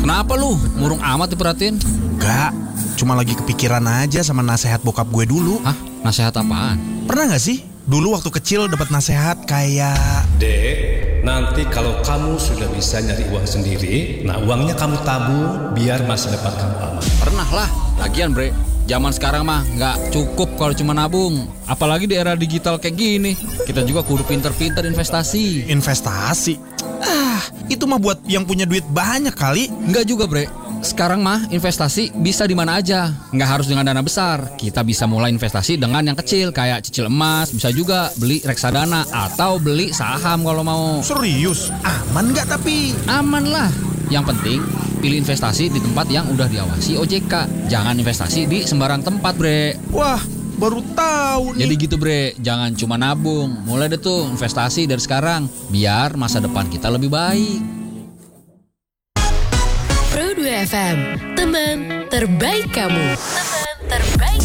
Kenapa lu? Murung amat diperhatiin. Enggak, cuma lagi kepikiran aja sama nasihat bokap gue dulu. Hah? Nasihat apaan? Pernah gak sih? Dulu waktu kecil dapat nasihat kayak... Dek, nanti kalau kamu sudah bisa nyari uang sendiri, nah uangnya kamu tabung biar masa depan kamu aman. Pernah lah. Lagian bre, zaman sekarang mah nggak cukup kalau cuma nabung. Apalagi di era digital kayak gini. Kita juga kudu pinter-pinter investasi. Investasi? Itu mah buat yang punya duit banyak kali. Enggak juga bre. Sekarang mah investasi bisa di mana aja. Nggak harus dengan dana besar. Kita bisa mulai investasi dengan yang kecil. Kayak cicil emas, bisa juga beli reksadana. Atau beli saham kalau mau. Serius? Aman gak tapi? Aman lah. Yang penting pilih investasi di tempat yang udah diawasi OJK. Jangan investasi di sembarang tempat bre. Wah, baru tahu nih. Jadi gitu bre, jangan cuma nabung. Mulai deh tuh investasi dari sekarang. Biar masa depan kita lebih baik. Pro 2 FM, teman terbaik kamu. Teman terbaik